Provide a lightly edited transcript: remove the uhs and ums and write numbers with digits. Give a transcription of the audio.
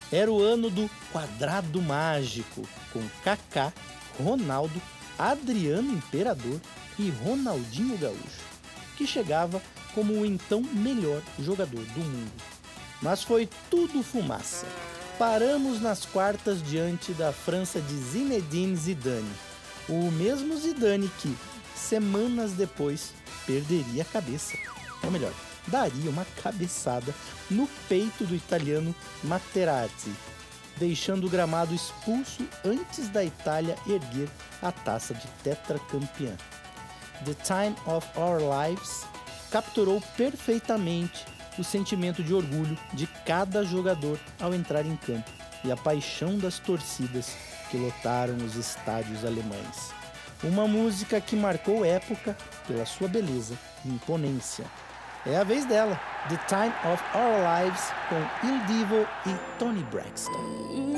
Era o ano do quadrado mágico, com Kaká, Ronaldo, Adriano Imperador e Ronaldinho Gaúcho, que chegava como o então melhor jogador do mundo. Mas foi tudo fumaça. Paramos nas quartas diante da França de Zinedine Zidane, o mesmo Zidane que, semanas depois, perderia a cabeça. Ou melhor, daria uma cabeçada no peito do italiano Materazzi, deixando o gramado expulso antes da Itália erguer a taça de tetracampeã. The Time of Our Lives capturou perfeitamente o sentimento de orgulho de cada jogador ao entrar em campo e a paixão das torcidas que lotaram os estádios alemães. Uma música que marcou época pela sua beleza e imponência. É a vez dela, The Time of Our Lives, com Il Divo e Toni Braxton.